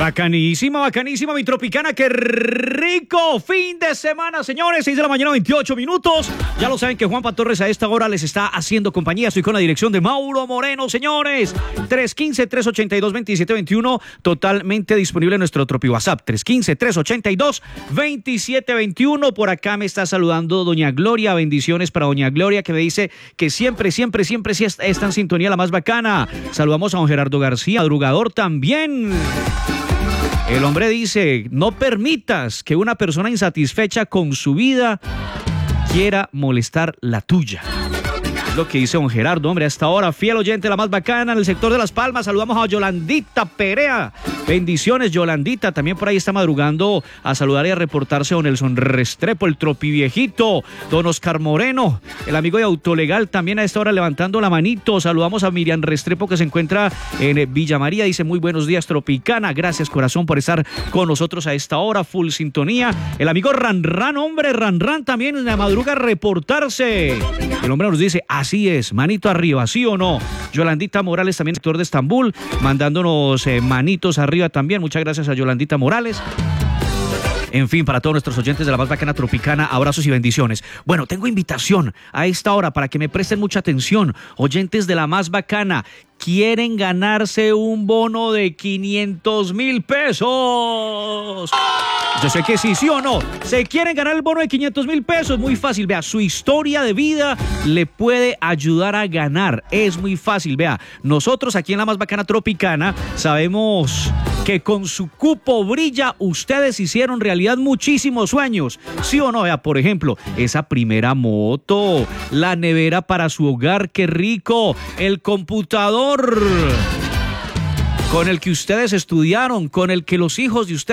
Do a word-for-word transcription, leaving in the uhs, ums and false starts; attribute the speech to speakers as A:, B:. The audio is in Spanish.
A: Bacanísima, bacanísima, mi tropicana, qué rico fin de semana, señores, seis de la mañana, veintiocho minutos. Ya lo saben que Juanpa Torres a esta hora les está haciendo compañía. Estoy con la dirección de Mauro Moreno, señores. tres uno cinco, tres ocho dos, dos siete dos uno, totalmente disponible en nuestro Tropi WhatsApp. tres uno cinco, tres ocho dos, dos siete dos uno. Por acá me está saludando doña Gloria. Bendiciones para doña Gloria, que me dice que siempre, siempre, siempre sí está en sintonía, la más bacana. Saludamos a don Gerardo García, madrugador también. El hombre dice: no permitas que una persona insatisfecha con su vida quiera molestar la tuya. Es lo que dice don Gerardo, hombre, hasta ahora, fiel oyente, la más bacana en el sector de Las Palmas. Saludamos a Yolandita Perea. Bendiciones, Yolandita. También por ahí está madrugando a saludar y a reportarse don Nelson Restrepo, el tropi viejito. Don Oscar Moreno, el amigo de Autolegal, también a esta hora levantando la manito. Saludamos a Miriam Restrepo, que se encuentra en Villa María. Dice: muy buenos días, Tropicana. Gracias, corazón, por estar con nosotros a esta hora. Full sintonía. El amigo Ranran, hombre, Ranran también en la madruga a reportarse. El hombre nos dice: así es, manito arriba, ¿sí o no? Yolandita Morales, también sector de Estambul, mandándonos eh, manitos arriba también. Muchas gracias a Yolandita Morales. En fin, para todos nuestros oyentes de la más bacana tropicana, abrazos y bendiciones. Bueno, tengo invitación a esta hora para que me presten mucha atención. Oyentes de la más bacana, quieren ganarse un bono de quinientos mil pesos. Yo sé que sí, sí o no. ¿Se quieren ganar el bono de quinientos mil pesos? Muy fácil, vea, su historia de vida le puede ayudar a ganar. Es muy fácil, vea. Nosotros aquí en la más bacana tropicana sabemos que con su cupo brilla, ustedes hicieron realidad muchísimos sueños. ¿Sí o no? Vea, por ejemplo, esa primera moto, la nevera para su hogar, qué rico, el computador con el que ustedes estudiaron, con el que los hijos de ustedes